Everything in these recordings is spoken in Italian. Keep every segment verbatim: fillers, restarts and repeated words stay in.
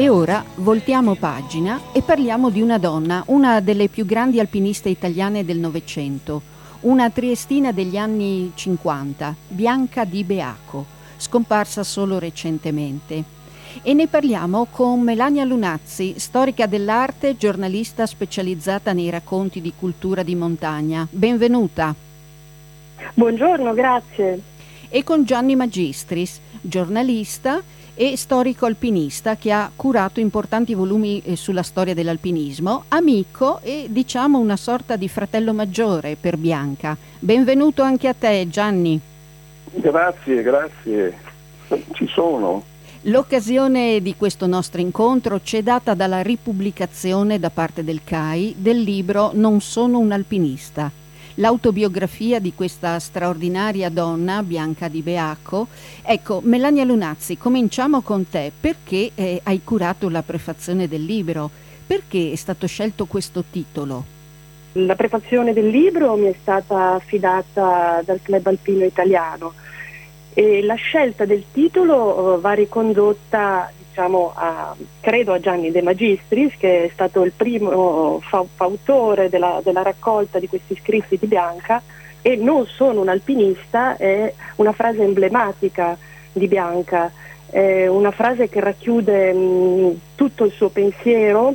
E ora voltiamo pagina e parliamo di una donna, una delle più grandi alpiniste italiane del Novecento, una triestina degli anni cinquanta, Bianca Di Beaco, scomparsa solo recentemente. E ne parliamo con Melania Lunazzi, storica dell'arte, giornalista specializzata nei racconti di cultura di montagna. Benvenuta. Buongiorno, grazie. E con Gianni Magistris, giornalista e storico alpinista che ha curato importanti volumi sulla storia dell'alpinismo, amico e diciamo una sorta di fratello maggiore per Bianca. Benvenuto anche a te, Gianni. Grazie, grazie. Ci sono. L'occasione di questo nostro incontro ci è data dalla ripubblicazione da parte del C A I del libro Non sono un alpinista, l'autobiografia di questa straordinaria donna, Bianca Di Beaco. Ecco, Melania Lunazzi, cominciamo con te. Perché eh, hai curato la prefazione del libro? Perché è stato scelto questo titolo? La prefazione del libro mi è stata affidata dal Club Alpino Italiano e la scelta del titolo uh, va ricondotta, diciamo, a, credo a Gianni De Magistris, che è stato il primo fa- fautore della, della raccolta di questi scritti di Bianca. E non sono un alpinista è una frase emblematica di Bianca, è una frase che racchiude mh, tutto il suo pensiero,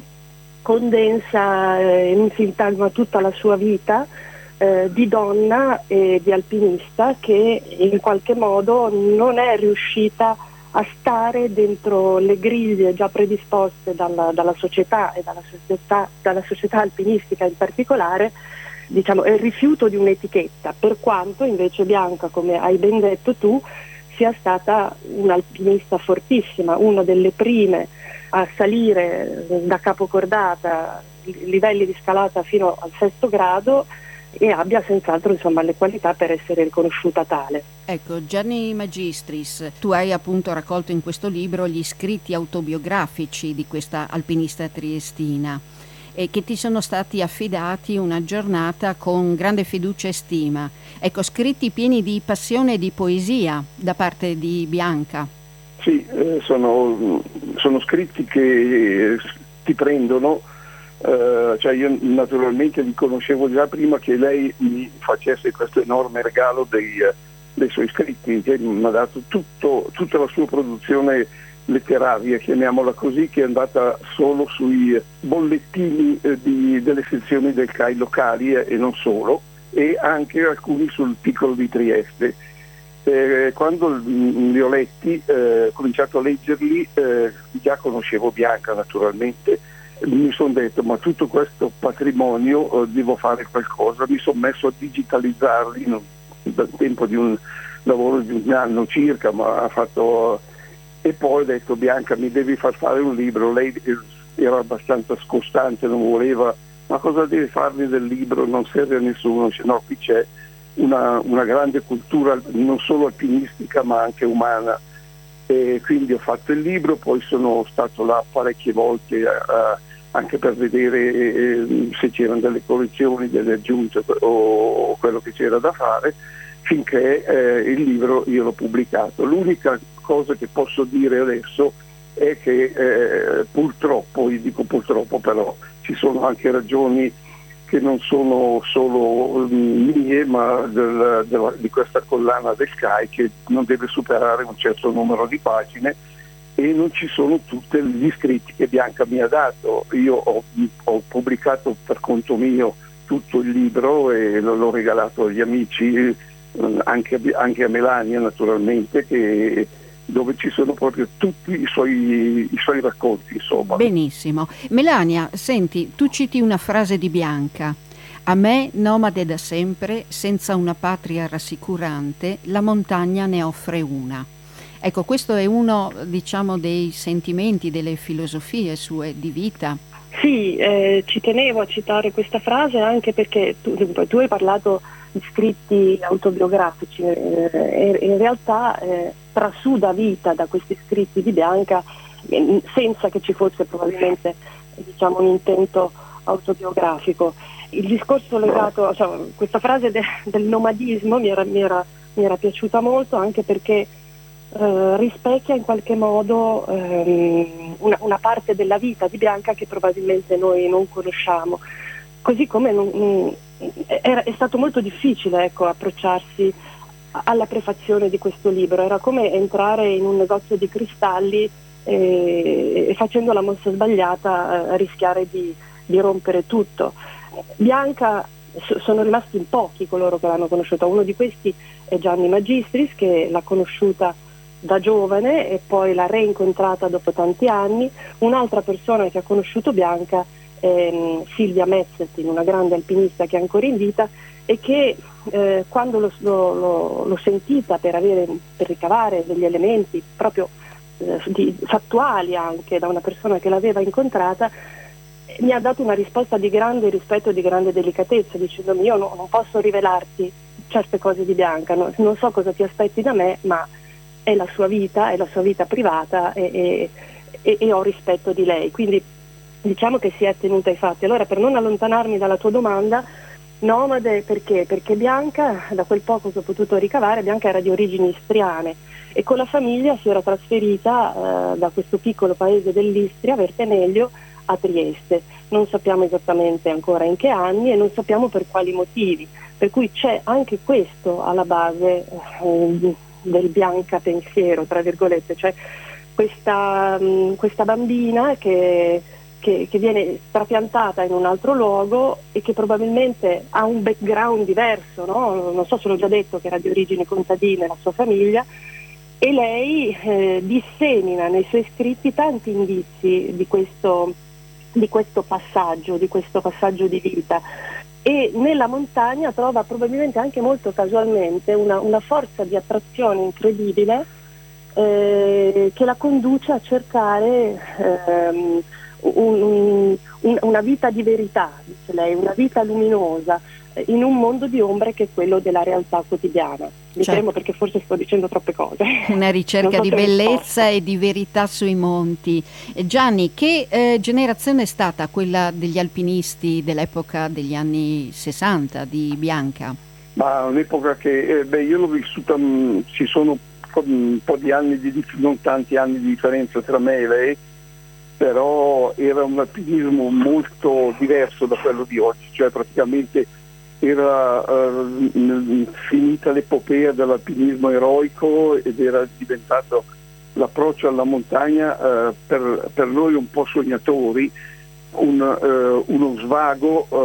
condensa eh, in un sintagma tutta la sua vita eh, di donna e di alpinista, che in qualche modo non è riuscita a stare dentro le griglie già predisposte dalla, dalla società e dalla società, dalla società alpinistica in particolare. Diciamo, è il rifiuto di un'etichetta, per quanto invece Bianca, come hai ben detto tu, sia stata un'alpinista fortissima, una delle prime a salire da capocordata, livelli di scalata fino al sesto grado, e abbia senz'altro, insomma, le qualità per essere riconosciuta tale. Ecco, Gianni Magistris, tu hai appunto raccolto in questo libro gli scritti autobiografici di questa alpinista triestina, e che ti sono stati affidati una giornata con grande fiducia e stima. Ecco, scritti pieni di passione e di poesia da parte di Bianca. Sì, eh, sono, sono scritti che eh, ti prendono, eh, cioè io naturalmente li conoscevo già prima che lei mi facesse questo enorme regalo dei, eh, dei suoi scritti, che mi ha dato tutto, tutta la sua produzione letteraria, chiamiamola così, che è andata solo sui bollettini eh, di, delle sezioni del C A I locali eh, e non solo, e anche alcuni sul Piccolo di Trieste. Eh, quando mh, li ho letti, eh, ho cominciato a leggerli, eh, già conoscevo Bianca naturalmente, mi sono detto ma tutto questo patrimonio eh, devo fare qualcosa, mi sono messo a digitalizzarli no, dal tempo di un lavoro di un anno circa, ma ha fatto... E poi ho detto Bianca mi devi far fare un libro. Lei era abbastanza scostante, non voleva, ma cosa devi farmi del libro, non serve a nessuno. Dice, no, qui c'è una, una grande cultura non solo alpinistica ma anche umana, e quindi ho fatto il libro. Poi sono stato là parecchie volte a, a, anche per vedere eh, se c'erano delle correzioni, delle aggiunte o, o quello che c'era da fare, finché eh, il libro io l'ho pubblicato. L'unica cosa che posso dire adesso è che eh, purtroppo, io dico purtroppo, però ci sono anche ragioni che non sono solo mie, ma del, della, di questa collana del C A I, che non deve superare un certo numero di pagine, e non ci sono tutti gli scritti che Bianca mi ha dato. Io ho, ho pubblicato per conto mio tutto il libro e l'ho regalato agli amici, anche, anche a Melania naturalmente, che dove ci sono proprio tutti i suoi, i suoi racconti, insomma. Benissimo. Melania, senti, tu citi una frase di Bianca: a me, nomade da sempre, senza una patria rassicurante, la montagna ne offre una. Ecco, questo è uno, diciamo, dei sentimenti, delle filosofie sue di vita. Sì, eh, ci tenevo a citare questa frase anche perché tu, tu hai parlato di scritti autobiografici, eh, e in realtà eh, trasuda vita da questi scritti di Bianca eh, senza che ci fosse probabilmente, diciamo, un intento autobiografico. Il discorso legato, cioè, questa frase de, del nomadismo mi era, mi, era, mi era piaciuta molto, anche perché eh, rispecchia in qualche modo ehm, una, una parte della vita di Bianca che probabilmente noi non conosciamo. Così come non, non, era, è stato molto difficile, ecco, approcciarsi alla prefazione di questo libro. Era come entrare in un negozio di cristalli e, e facendo la mossa sbagliata eh, rischiare di, di rompere tutto. Bianca, so, sono rimasti in pochi coloro che l'hanno conosciuta. Uno di questi è Gianni Magistris, che l'ha conosciuta da giovane e poi l'ha reincontrata dopo tanti anni. Un'altra persona che ha conosciuto Bianca è um, Silvia Mezzet, una grande alpinista che è ancora in vita e che eh, quando l'ho, l'ho, l'ho sentita per, avere, per ricavare degli elementi proprio eh, di, fattuali anche da una persona che l'aveva incontrata, mi ha dato una risposta di grande rispetto e di grande delicatezza, dicendomi: io no, non posso rivelarti certe cose di Bianca, no, non so cosa ti aspetti da me, ma è la sua vita, è la sua vita privata e, e, e, e ho rispetto di lei. Quindi diciamo che si è tenuta ai fatti. Allora, per non allontanarmi dalla tua domanda, nomade perché? Perché Bianca, da quel poco che ho potuto ricavare, Bianca era di origini istriane e con la famiglia si era trasferita eh, da questo piccolo paese dell'Istria, Verteneglio, a Trieste. Non sappiamo esattamente ancora in che anni e non sappiamo per quali motivi, per cui c'è anche questo alla base eh, del Bianca pensiero, tra virgolette, cioè questa, mh, questa bambina che Che, che viene trapiantata in un altro luogo e che probabilmente ha un background diverso, no? Non so se l'ho già detto che era di origini contadine la sua famiglia, e lei eh, dissemina nei suoi scritti tanti indizi di questo, di questo passaggio, di questo passaggio di vita, e nella montagna trova probabilmente anche molto casualmente una, una forza di attrazione incredibile eh, che la conduce a cercare ehm, Un, un, una vita di verità, dice lei, una vita luminosa eh, in un mondo di ombre che è quello della realtà quotidiana. Diremo, certo, perché forse sto dicendo troppe cose. Una ricerca so di bellezza e di verità sui monti. E Gianni, che eh, generazione è stata quella degli alpinisti dell'epoca degli anni sessanta di Bianca? Ma un'epoca che, eh, beh, io l'ho vissuta, mh, ci sono un po' di anni di, non tanti anni di differenza tra me e lei, però era un alpinismo molto diverso da quello di oggi, cioè praticamente era uh, finita l'epopea dell'alpinismo eroico ed era diventato l'approccio alla montagna uh, per, per noi un po' sognatori, un, uh, uno svago uh,